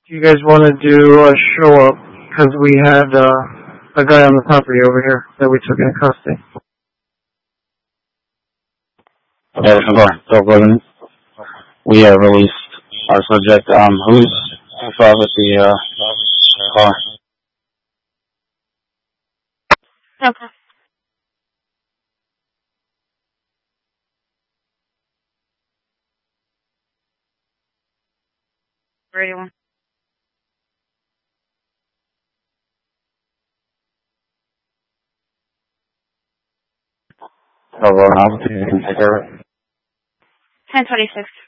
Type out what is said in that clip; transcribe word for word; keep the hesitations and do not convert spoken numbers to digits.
You guys want to do a show up? Because we had uh, a guy on the property over here that we took into custody. Okay, so Gordon, we have released our subject. Um, who's involved with the uh, car? Okay. Ready one. So, Gordon, I'll take care of it. ten twenty-six.